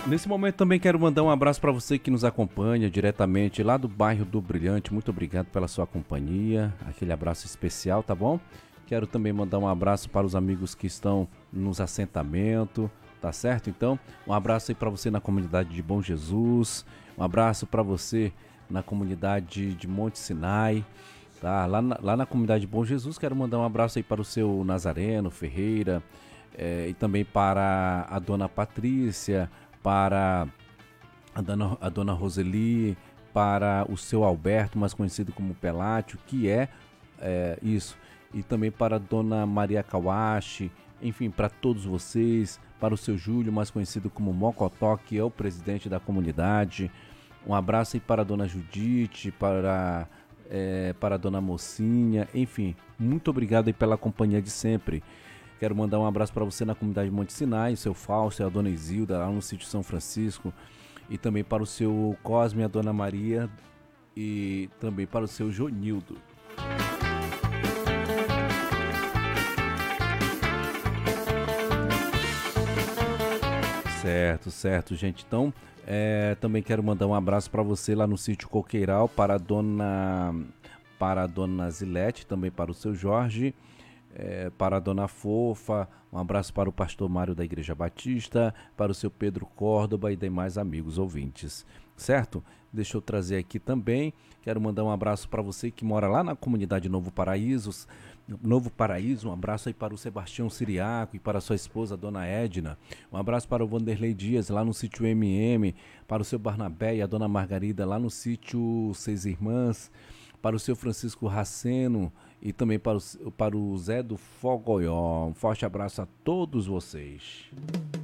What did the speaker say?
Nesse momento também quero mandar um abraço para você que nos acompanha diretamente lá do bairro do Brilhante. Muito obrigado pela sua companhia. Aquele abraço especial, tá bom? Quero também mandar um abraço para os amigos que estão nos assentamentos, tá certo? Então, um abraço aí para você na comunidade de Bom Jesus. Um abraço para você na comunidade de Monte Sinai. Tá, lá na comunidade de Bom Jesus, quero mandar um abraço aí para o seu Nazareno Ferreira, e também para a dona Patrícia, para a dona Roseli, para o seu Alberto, mais conhecido como Pelátio, que é isso, e também para a dona Maria Kawashi, enfim, para todos vocês, para o seu Júlio, mais conhecido como Mocotó, que é o presidente da comunidade. Um abraço aí para a dona Judite, para a dona Mocinha, enfim, muito obrigado aí pela companhia de sempre. Quero mandar um abraço para você na comunidade Monte Sinai, o seu Fausto e a dona Isilda, lá no sítio São Francisco, e também para o seu Cosme e a dona Maria, e também para o seu Jonildo. Certo, certo, gente. Então, também quero mandar um abraço para você lá no sítio Coqueiral, para a dona Zilete, também para o seu Jorge, para a dona Fofa, um abraço para o pastor Mário da Igreja Batista, para o seu Pedro Córdoba e demais amigos ouvintes, certo? Deixa eu trazer aqui também, quero mandar um abraço para você que mora lá na comunidade Novo Paraíso, um abraço aí para o Sebastião Siriaco e para a sua esposa, a dona Edna, um abraço para o Vanderlei Dias lá no sítio MM, para o seu Barnabé e a dona Margarida lá no sítio Seis Irmãs, para o seu Francisco Raceno e também para o Zé do Fogoió. Um forte abraço a todos vocês.